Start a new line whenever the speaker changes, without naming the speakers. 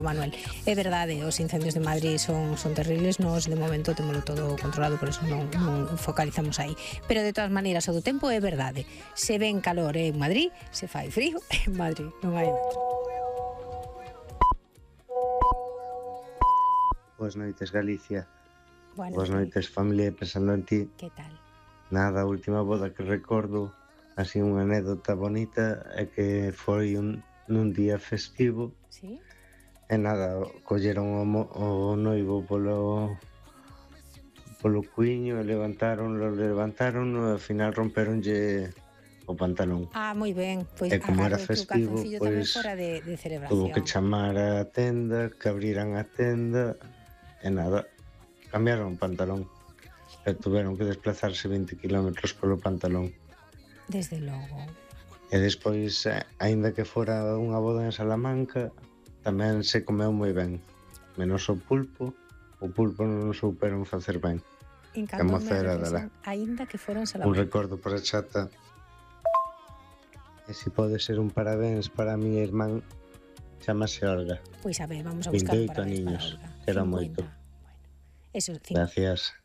Manuel, é verdade, os incendios de Madrid son terribles, nós de momento témolo todo controlado, por eso non focalizamos aí. Pero de todas maneiras, o do tempo é verdade. Se ven calor en Madrid, se fai frío en Madrid, non hai outro.
Boas noites, Galicia.
Buenas
Boas noites, familia, pensando en ti.
Que tal?
Nada, a última boda que recordo, así unha anécdota bonita, é que foi nun día festivo.
Sí?
E nada, colleron o noivo polo cuiño e levantáronlo, e ao final romperonlle o pantalón.
Ah, moi ben, pois
E como era
agardo que o
festivo,
calzoncillo tamén
pois
fora de
tuvo
celebración.
que chamar a tenda, que abriran a tenda e nada, cambiaron o pantalón e tuveron que desplazarse 20 kilómetros polo pantalón.
Desde logo.
E despois, aínda que fora unha boda en Salamanca, tamén se comeu moi ben, menos o pulpo non o souperon facer ben.
Encantoume
moza
a
era
reflexión,
dela.
aínda que foron
Un
Salamanca.
recordo para a chata. E se pode ser un parabéns para a miña irmán, chamase Olga.
Pois a ver, vamos a buscar un
28
parabéns para
aniños,
Olga.
que era
50.
moito.
Bueno, eso,
Gracias.